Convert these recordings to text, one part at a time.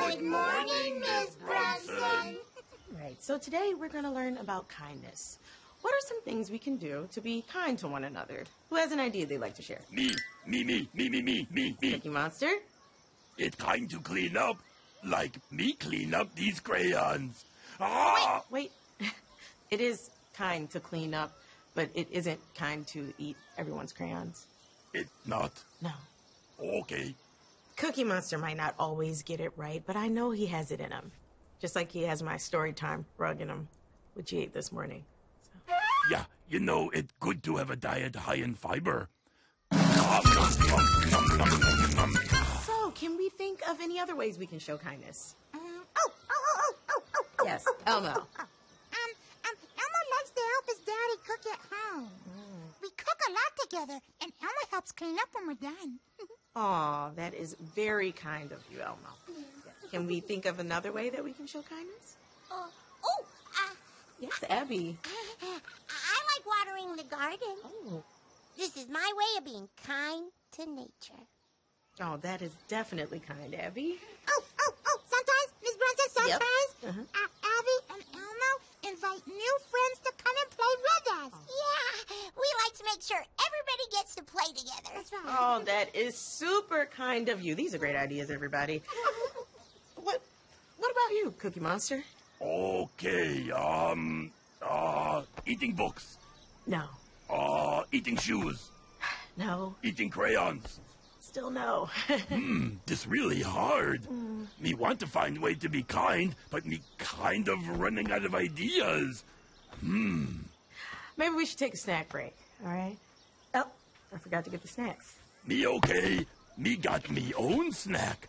Good morning, Miss Brunson. Right, so today we're going to learn about kindness. What are some things we can do to be kind to one another? Who has an idea they'd like to share? Me. Cookie Monster? It's kind to clean up, like me clean up these crayons. Wait. It is kind to clean up, but it isn't kind to eat everyone's crayons. It's not. No. Okay. Cookie Monster might not always get it right, but I know he has it in him. Just like he has my story time rug in him, which he ate this morning. Yeah, it's good to have a diet high in fiber. So, can we think of any other ways we can show kindness? Yes, Elmo. Elmo likes to help his daddy cook at home. We cook a lot together, and Elmo helps clean up when we're done. Aw, that is very kind of you, Elmo. Can we think of another way that we can show kindness? Yes, Abby. I like watering the garden. Oh. This is my way of being kind to nature. Oh, that is definitely kind, Abby. Sometimes, Miss Brunson, sometimes Yep. Abby and Elmo invite new friends to come and play with us. Yeah, we like to make sure everybody gets to play together. That's right. Oh, that is super kind of you. These are great ideas, everybody. What about you, Cookie Monster? Okay, eating books. No. Eating shoes. No. Eating crayons. Still no. This really hard. Me want to find way to be kind, but me kind of running out of ideas. Maybe we should take a snack break, all right? Oh, I forgot to get the snacks. Me okay. Me got me own snack.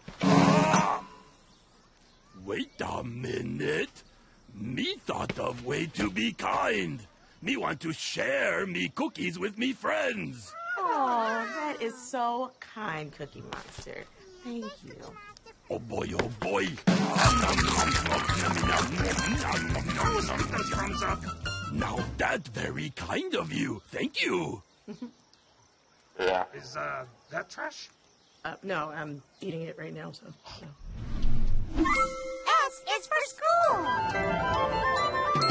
Wait a minute. Me thought of way to be kind. Me want to share me cookies with me friends. Oh, that is so kind, Cookie Monster. Thank you. Oh boy, oh boy. Now that's very kind of you. Thank you. Is that trash? No, I'm eating it right now, so. No. S is for school.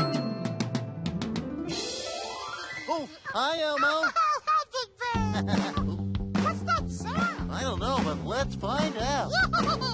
Oh, hi, Elmo. Oh, hi, Big Bird.